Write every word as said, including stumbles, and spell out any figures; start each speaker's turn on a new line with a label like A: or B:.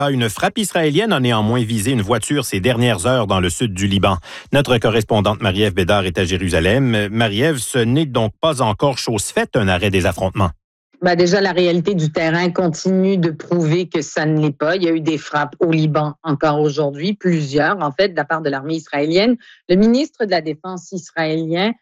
A: Une frappe israélienne a néanmoins visé une voiture ces dernières heures dans le sud du Liban. Notre correspondante Marie-Ève Bédard est à Jérusalem. Marie-Ève, ce n'est donc pas encore chose faite, un arrêt des affrontements.
B: Ben déjà, la réalité du terrain continue de prouver que ça ne l'est pas. Il y a eu des frappes au Liban encore aujourd'hui, plusieurs en fait, de la part de l'armée israélienne. Le ministre de la Défense israélien